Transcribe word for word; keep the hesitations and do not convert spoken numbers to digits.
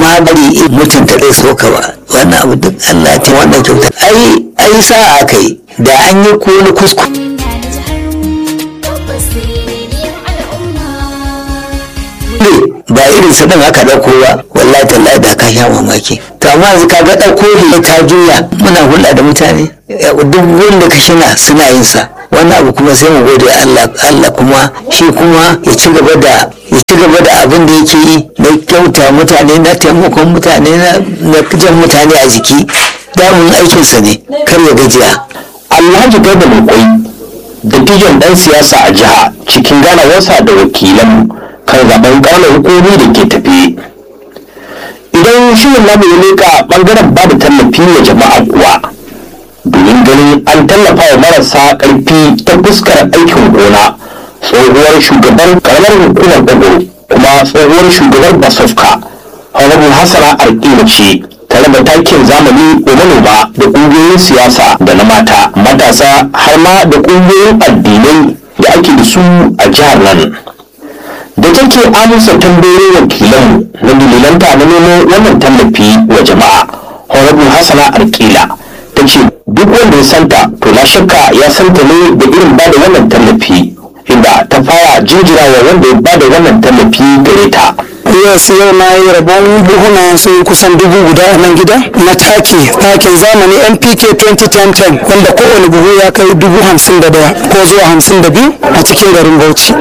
ma bari mutunta zai soka ba. Wannan abu duk Allah ta wannan kyauta ai ai sa'a kai da an yi ko wani kuskure ba irin su din aka dauko ba wallahi tallahi da ka sha mamaki. To amma yanzu ka ga dauko ne ta juya muna hulɗa da mutane duk wanda ka shina suna yin sa. Wannan abu kuma sai mu gode Allah Allah kuma shi kuma ya ci gaba da ya ci gaba da abin da yake yi na kyauta mutane na taimakon mutane na jan mutane a jiki damun aikinsa ne kar ya gajiya. Alhaji Garba Lukwai dattijon dan siyasa a jiha cikin ganawarsa da wakilan kan zaben ƙaunar hukumi da ke tafi. Idan shirin namu ya leƙa ɓangaren ba da tallafi wa jama'a kuwa domin ganin an tallafa wa marasa ƙarfi ta fuskar aikin gona, tsohuwar shugaban ƙaramar hukumar Dago kuma tsohuwar shugabar Basofka Honorable Hassana Arkila ce ta raba takin zamani wa manoma da ƙungiyoyin siyasa da na mata matasa har ma da ƙungiyoyin addinai da ake da su a jihar nan. Da take amsa tambayoyin wakilan na dalilanta na nemo wannan tallafi wa jama'a, Honorable Hassana Arkila ta ce duk wanda ya santa to na shakka ya santa ne da irin ba da wannan tallafi, inda ta fara jinjirawa wanda ya ba da wannan tallafi gare ta. Yes, yau na yi rabon buhuna sun kusan dubu guda a nan gida na taki takin zamani N P K twenty ten ten wanda kowane buhu ya kai dubu hamsin da daya ko zuwa hamsin da biyu a cikin garin Bauchi.